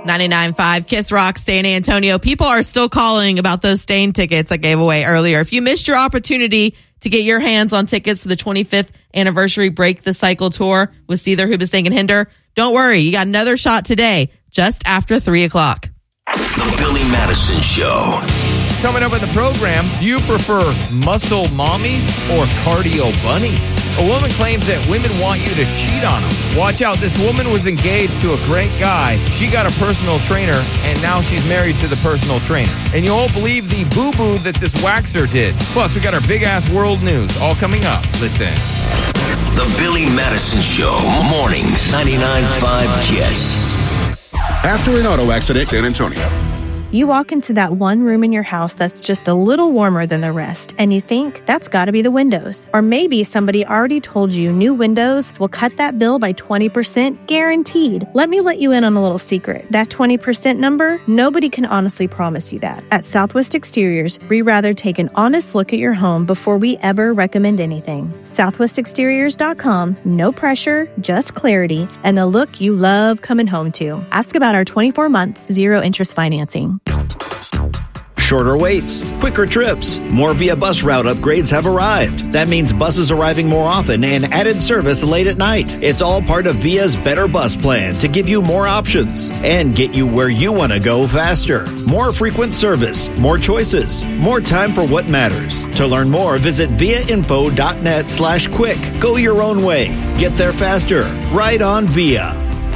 99.5 Kiss Rock, San Antonio. People are still calling about those Stain tickets I gave away earlier. If you missed your opportunity to get your hands on tickets to the 25th anniversary Break the Cycle tour with Seether, Hoobastank, and Hinder, don't worry. You got another shot today, just after 3 o'clock. The Billy Madison Show. Coming up with the program, do you prefer muscle mommies or cardio bunnies? A woman claims that women want you to cheat on them. Watch out, this woman was engaged to a great guy. She got a personal trainer, and now she's married to the personal trainer. And you won't believe the boo-boo that this waxer did. Plus, we got our big-ass world news all coming up. Listen. The Billy Madison Show. Mornings, 99.5 Kiss. After an auto accident, San Antonio. You walk into that one room in your house that's just a little warmer than the rest, and you think that's got to be the windows. Or maybe somebody already told you new windows will cut that bill by 20% guaranteed. Let me let you in on a little secret. That 20% number, nobody can honestly promise you that. At Southwest Exteriors, we rather take an honest look at your home before we ever recommend anything. SouthwestExteriors.com, no pressure, just clarity, and the look you love coming home to. Ask about our 24 months, 0 interest financing. Shorter waits, quicker trips, more Via bus route upgrades have arrived. That means buses arriving more often and added service late at night. It's all part of Via's Better Bus Plan to give you more options and get you where you want to go faster. More frequent service, more choices, more time for what matters. To learn more, visit viainfo.net/quick. Go your own way. Get there faster. Ride on Via.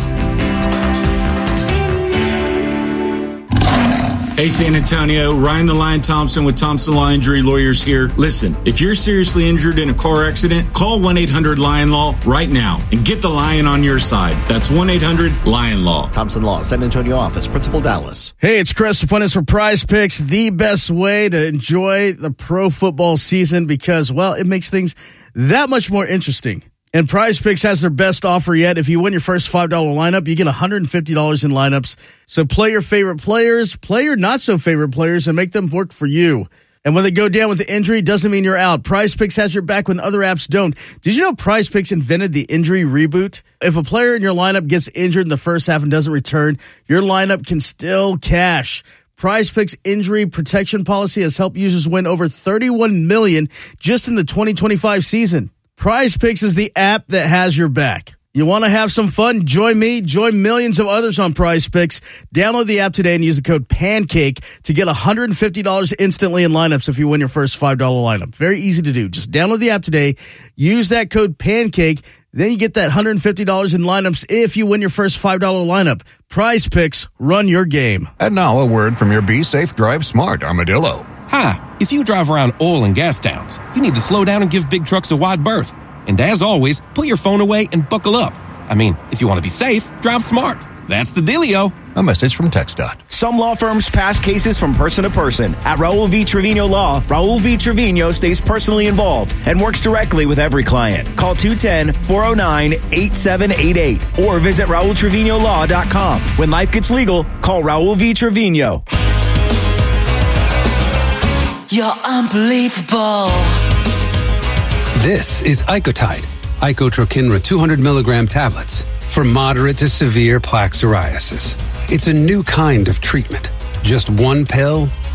Hey, San Antonio, Ryan the Lion Thompson with Thompson Law Injury Lawyers here. Listen, if you're seriously injured in a car accident, call 1-800-LION-LAW right now and get the lion on your side. That's 1-800-LION-LAW. Thompson Law, San Antonio office, Principal Dallas. Hey, it's Chris, opponents for Prize Picks, the best way to enjoy the pro football season because, well, it makes things that much more interesting. And Prize Picks has their best offer yet. If you win your first $5 lineup, you get $150 in lineups. So play your favorite players, play your not-so-favorite players, and make them work for you. And when they go down with the injury, doesn't mean you're out. Prize Picks has your back when other apps don't. Did you know Prize Picks invented the injury reboot? If a player in your lineup gets injured in the first half and doesn't return, your lineup can still cash. Prize Picks injury protection policy has helped users win over $31 million just in the 2025 season. Prize Picks is the app that has your back. You want to have some fun? Join me. Join millions of others on Prize Picks. Download the app today and use the code PANCAKE to get $150 instantly in lineups if you win your first $5 lineup. Very easy to do. Just download the app today. Use that code PANCAKE. Then you get that $150 in lineups if you win your first $5 lineup. Prize Picks, run your game. And now a word from your Be Safe Drive Smart Armadillo. Hi, if you drive around oil and gas towns, you need to slow down and give big trucks a wide berth. And as always, put your phone away and buckle up. I mean, if you want to be safe, drive smart. That's the dealio. A message from TxDOT. Some law firms pass cases from person to person. At Raul V. Trevino Law, Raul V. Trevino stays personally involved and works directly with every client. Call 210-409-8788 or visit RaulTrevinoLaw.com. When life gets legal, call Raul V. Trevino. You're unbelievable. This is Icotide, Icotrokinra 200 milligram tablets for moderate to severe plaque psoriasis. It's a new kind of treatment. Just one pill,